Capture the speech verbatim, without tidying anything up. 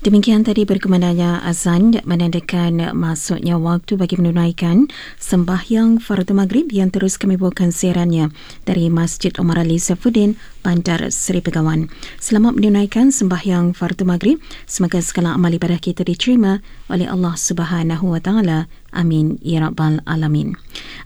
Demikian tadi berkumandangnya azan menandakan masuknya waktu bagi menunaikan sembahyang fardu maghrib yang terus kami bawakan siarannya dari Masjid Omar Ali Saifuddin, Bandar Seri Begawan. Selamat menunaikan sembahyang fardu maghrib. Semoga segala amal ibadah kita diterima oleh Allah Subhanahu Wa Taala. Amin ya rabbal alamin.